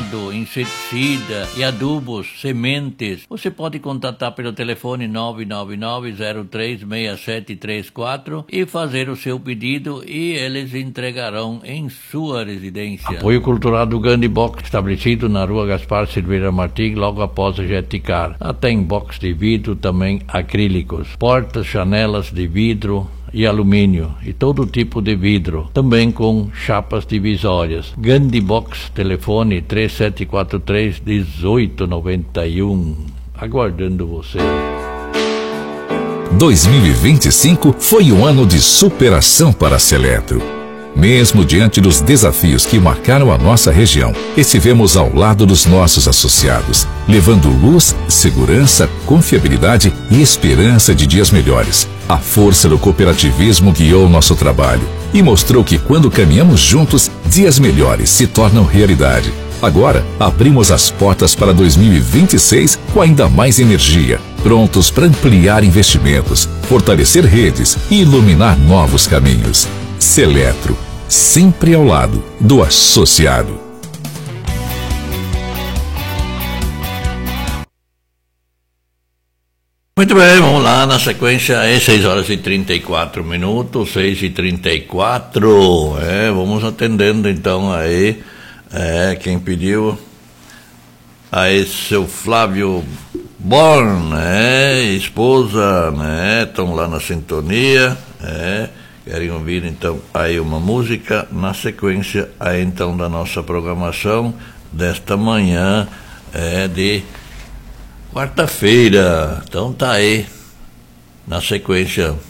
gado, inseticida e adubos, sementes, você pode contatar pelo telefone 999-036734 e fazer o seu pedido e eles entregarão em sua residência. Apoio cultural do Gandhi Box, estabelecido na rua Gaspar Silveira Martins, logo após a Jeticar. Tem box de vidro, também acrílicos, portas, janelas de vidro e alumínio e todo tipo de vidro, também com chapas divisórias. Gandhi Box, telefone 3743-1891. Aguardando você. 2025 foi um ano de superação para a Seletro. Mesmo diante dos desafios que marcaram a nossa região, estivemos ao lado dos nossos associados, levando luz, segurança, confiabilidade e esperança de dias melhores. A força do cooperativismo guiou nosso trabalho e mostrou que quando caminhamos juntos, dias melhores se tornam realidade. Agora, abrimos as portas para 2026 com ainda mais energia, prontos para ampliar investimentos, fortalecer redes e iluminar novos caminhos. Seletro, sempre ao lado do associado. Muito bem, vamos lá, na sequência é 6h34, 6h34, vamos atendendo então aí, quem pediu, aí seu Flávio Born, esposa, estão lá na sintonia, querem ouvir então aí uma música, na sequência aí então da nossa programação desta manhã, de quarta-feira. Então tá aí, na sequência